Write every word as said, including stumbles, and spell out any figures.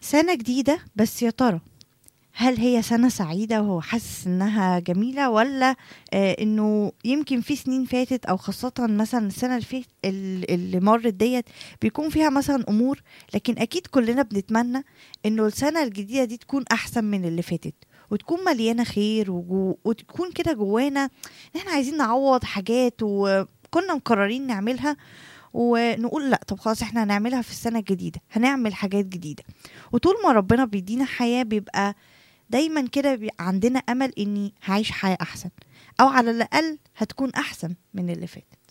سنة جديدة، بس يا ترى هل هي سنة سعيدة وهو حاسس إنها جميلة، والّا آآ إنه يمكن في سنين فاتت، أو خاصةً مثلًا السنة اللي فات ال اللي مرّت ديّة بيكون فيها مثلًا أمور، لكن أكيد كلنا بنتمنى إنه السنة الجديدة دي تكون أحسن من اللي فاتت، وتكون مليانة خير وجو وتكون كده جوانا إن إحنا عايزين نعوّض حاجات وكنا مقررين نعملها، ونقول لأ، طب خلاص إحنا هنعملها في السنة الجديدة، هنعمل حاجات جديدة. وطول ما ربنا بيدينا حياة بيبقى دايمًا كده بيبقى عندنا أمل إني هاعيش حياة أحسن، أو على الأقل هتكون أحسن من اللي فات.